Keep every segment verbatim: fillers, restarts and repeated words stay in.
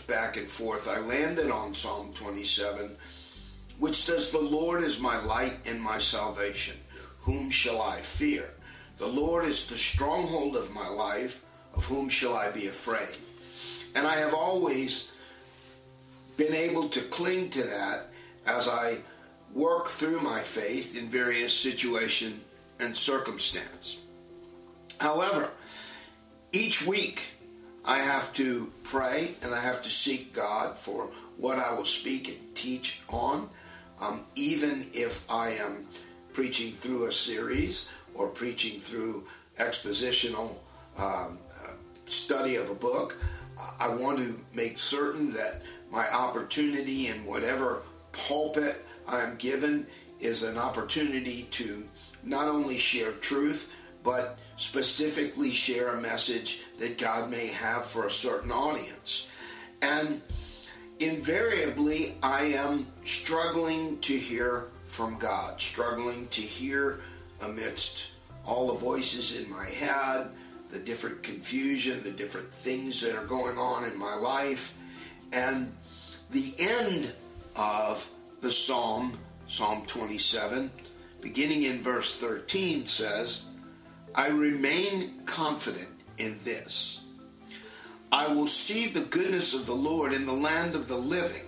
back and forth, I landed on Psalm twenty-seven, which says, "The Lord is my light and my salvation. Whom shall I fear? The Lord is the stronghold of my life. Of whom shall I be afraid?" And I have always been able to cling to that as I work through my faith in various situation and circumstance. However, each week I have to pray and I have to seek God for what I will speak and teach on, um, even if I am preaching through a series or preaching through expositional um, uh, study of a book. I want to make certain that my opportunity in whatever pulpit I am given is an opportunity to not only share truth, but specifically share a message that God may have for a certain audience. And invariably, I am struggling to hear from God, struggling to hear amidst all the voices in my head, the different confusion, the different things that are going on in my life. And the end of the Psalm, Psalm twenty-seven, beginning in verse thirteen, says, "I remain confident in this. I will see the goodness of the Lord in the land of the living.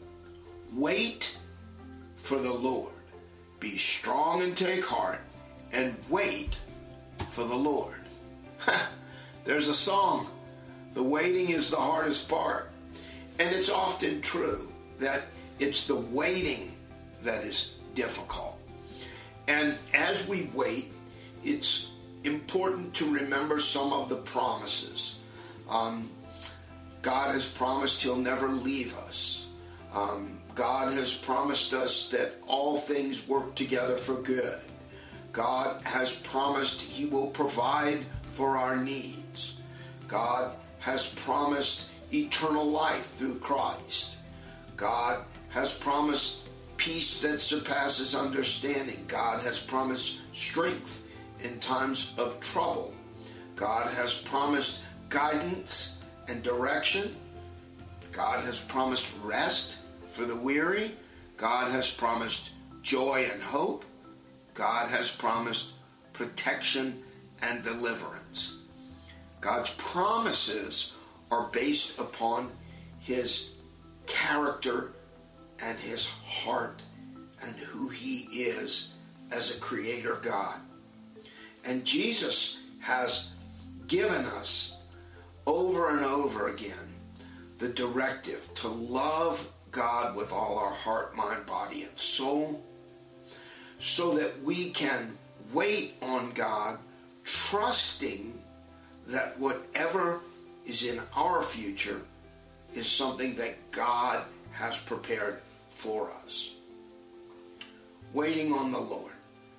Wait for the Lord. Be strong and take heart, and wait for the Lord." There's a song. The waiting is the hardest part. And it's often true that it's the waiting that is difficult. And as we wait, it's important to remember some of the promises. Um, God has promised He'll never leave us. Um, God has promised us that all things work together for good. God has promised He will provide for our needs. God has promised eternal life through Christ. God has promised peace that surpasses understanding. God has promised strength in times of trouble. God has promised guidance and direction. God has promised rest for the weary. God has promised joy and hope. God has promised protection and deliverance. God's promises are based upon His character and His heart and who He is as a creator God. And Jesus has given us over and over again the directive to love God with all our heart, mind, body, and soul, so that we can wait on God, trusting that whatever is in our future is something that God has prepared for us. Waiting on the Lord.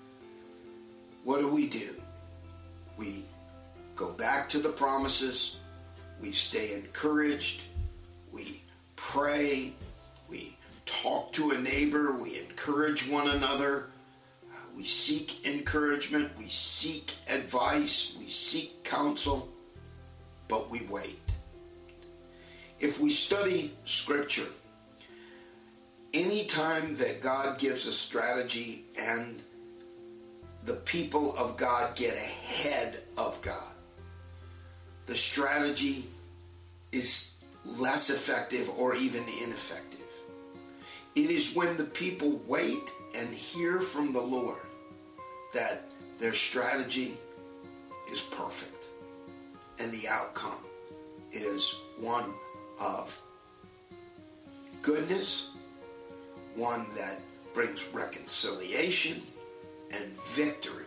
What do we do? We go back to the promises. We stay encouraged. We pray. We talk to a neighbor. We encourage one another. We seek encouragement, we seek advice, we seek counsel, but we wait. If we study Scripture, any time that God gives a strategy and the people of God get ahead of God, the strategy is less effective or even ineffective. It is when the people wait and hear from the Lord that their strategy is perfect and the outcome is one of goodness, one that brings reconciliation and victory.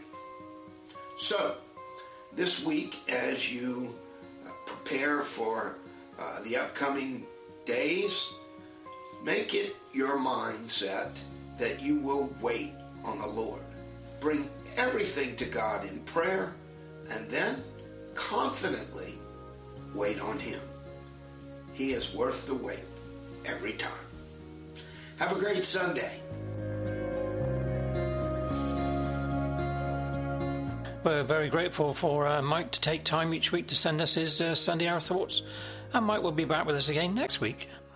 So, this week, as you uh, prepare for uh, the upcoming days, make it your mindset that you will wait on the Lord. Bring everything to God in prayer, and then confidently wait on Him. He is worth the wait every time. Have a great Sunday. We're very grateful for uh, Mike to take time each week to send us his uh, Sunday Hour Thoughts. And Mike will be back with us again next week.